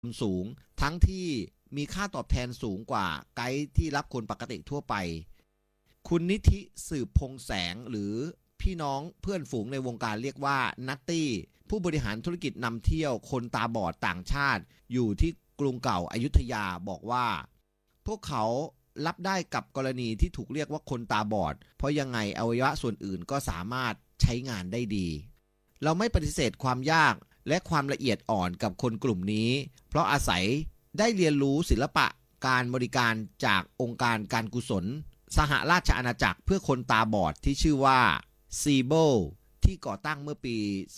สูงทั้งที่มีค่าตอบแทนสูงกว่าไกด์ที่รับคนปกติทั่วไปคุณนิธิสืบพงแสงหรือพี่น้องเพื่อนฝูงในวงการเรียกว่านัตตี้ผู้บริหารธุรกิจนำเที่ยวคนตาบอดต่างชาติอยู่ที่กรุงเก่าอยุธยาบอกว่าพวกเขารับได้กับกรณีที่ถูกเรียกว่าคนตาบอดเพราะยังไงอวัยวะส่วนอื่นก็สามารถใช้งานได้ดีเราไม่ปฏิเสธความยากและความละเอียดอ่อนกับคนกลุ่มนี้เพราะอาศัยได้เรียนรู้ศิลปะการบริการจากองค์การการกุศลสหราชอาณาจักรเพื่อคนตาบอดที่ชื่อว่า CEBO ที่ก่อตั้งเมื่อปี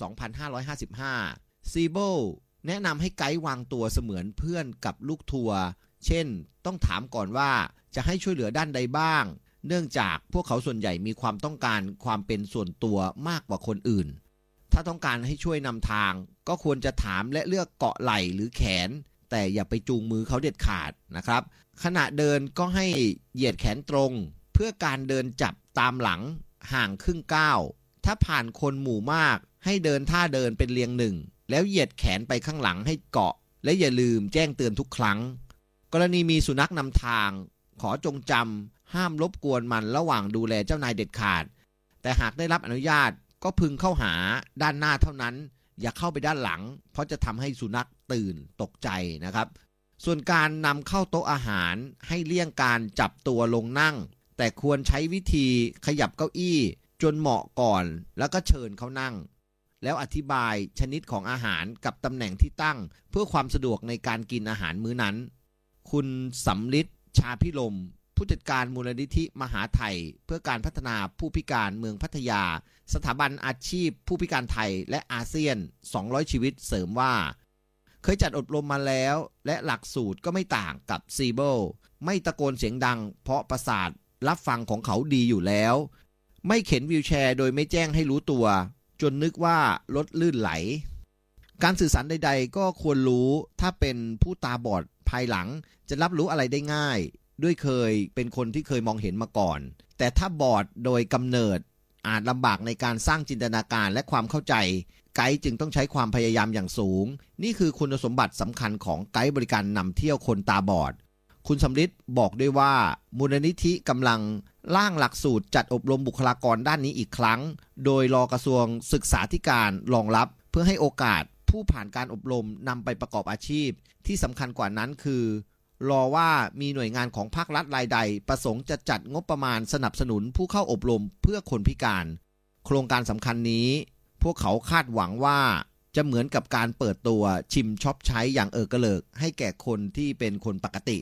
2555 CEBO แนะนำให้ไกด์วางตัวเสมือนเพื่อนกับลูกทัวร์เช่นต้องถามก่อนว่าจะให้ช่วยเหลือด้านใดบ้างเนื่องจากพวกเขาส่วนใหญ่มีความต้องการความเป็นส่วนตัวมากกว่าคนอื่นถ้าต้องการให้ช่วยนำทางก็ควรจะถามและเลือกเกาะไหล่หรือแขนแต่อย่าไปจูงมือเขาเด็ดขาดนะครับขณะเดินก็ให้เหยียดแขนตรงเพื่อการเดินจับตามหลังห่างครึ่งก้าวถ้าผ่านคนหมู่มากให้เดินท่าเดินเป็นเรียงหนึ่งแล้วเหยียดแขนไปข้างหลังให้เกาะและอย่าลืมแจ้งเตือนทุกครั้งกรณีมีสุนัขนำทางขอจงจำห้ามรบกวนมันระหว่างดูแลเจ้านายเด็ดขาดแต่หากได้รับอนุญาตก็พึงเข้าหาด้านหน้าเท่านั้นอย่าเข้าไปด้านหลังเพราะจะทำให้สุนัขตื่นตกใจนะครับส่วนการนำเข้าโต๊ะอาหารให้เลี่ยงการจับตัวลงนั่งแต่ควรใช้วิธีขยับเก้าอี้จนเหมาะก่อนแล้วก็เชิญเขานั่งแล้วอธิบายชนิดของอาหารกับตำแหน่งที่ตั้งเพื่อความสะดวกในการกินอาหารมื้อนั้นคุณสำลิดชาพิรมผู้จัดการมูลนิธิมหาไทยเพื่อการพัฒนาผู้พิการเมืองพัทยาสถาบันอาชีพผู้พิการไทยและอาเซียน200ชีวิตเสริมว่าเคยจัดอบรมมาแล้วและหลักสูตรก็ไม่ต่างกับซีโบไม่ตะโกนเสียงดังเพราะประสาทรับฟังของเขาดีอยู่แล้วไม่เข็นวีลแชร์โดยไม่แจ้งให้รู้ตัวจนนึกว่ารถลื่นไหลการสื่อสารใดๆก็ควรรู้ถ้าเป็นผู้ตาบอดภายหลังจะรับรู้อะไรได้ง่ายด้วยเคยเป็นคนที่เคยมองเห็นมาก่อนแต่ถ้าบอดโดยกำเนิดอาจลำบากในการสร้างจินตนาการและความเข้าใจไกด์จึงต้องใช้ความพยายามอย่างสูงนี่คือคุณสมบัติสำคัญของไกด์บริการนำเที่ยวคนตาบอดคุณสำริดบอกด้วยว่ามูลนิธิกำลังร่างหลักสูตรจัดอบรมบุคลากรด้านนี้อีกครั้งโดยรอกระทรวงศึกษาธิการรองรับเพื่อให้โอกาสผู้ผ่านการอบรมนำไปประกอบอาชีพที่สำคัญกว่านั้นคือรอว่ามีหน่วยงานของภาครัฐรายใดประสงค์จะจัดงบประมาณสนับสนุนผู้เข้าอบรมเพื่อคนพิการโครงการสำคัญนี้พวกเขาคาดหวังว่าจะเหมือนกับการเปิดตัวชิมช็อปใช้อย่างเกลิกให้แก่คนที่เป็นคนปกติ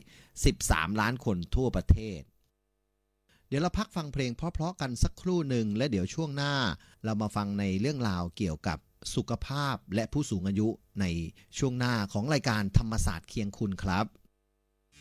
13ล้านคนทั่วประเทศเดี๋ยวเราพักฟังเพลงเพราะๆกันสักครู่หนึ่งและเดี๋ยวช่วงหน้าเรามาฟังในเรื่องราวเกี่ยวกับสุขภาพและผู้สูงอายุในช่วงหน้าของรายการธรรมศาสตร์เคียงคุณครับ